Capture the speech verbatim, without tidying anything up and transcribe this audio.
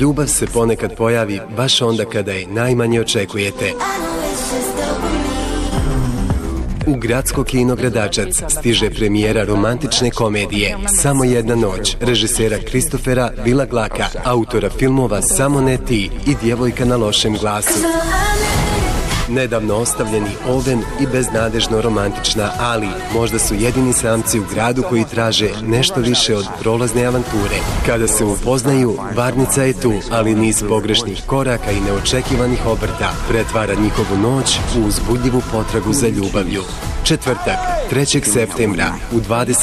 Ljubav se ponekad pojavi baš onda kada je najmanje očekujete. U gradsko kino Gradačac stiže premijera romantične komedije Samo jedna noć, režisera Kristofera Villaglacka, autora filmova Samo ne ti i Djevojka na lošem glasu. Nedavno ostavljeni Oven i beznadežno romantična Ali možda su jedini samci u gradu koji traže nešto više od prolazne avanture. Kada se upoznaju, varnica je tu, ali niz pogrešnih koraka i neočekivanih obrta pretvara njihovu noć u uzbudljivu potragu za ljubavlju. Četvrtak, trećeg septembra u dvadeset